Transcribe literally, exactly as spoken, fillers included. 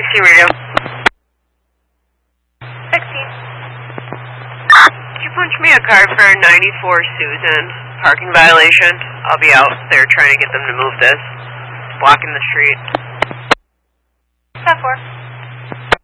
sixteen radio. sixteen. Could you punch me a card for ninety-four Susan? Parking violation. I'll be out there trying to get them to move this. It's blocking the street. ten four.